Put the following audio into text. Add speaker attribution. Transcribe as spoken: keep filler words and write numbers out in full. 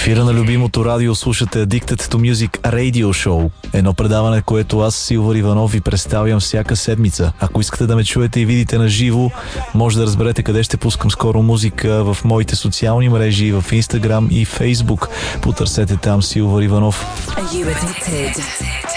Speaker 1: ефира на любимото радио слушате Addicted to Music Radio Show. Едно предаване, което аз, Силвър Иванов, ви представям всяка седмица. Ако искате да ме чуете и видите на живо, може да разберете къде ще пускам скоро музика в моите социални мрежи, в Instagram и Facebook. Потърсете там Силвър Иванов.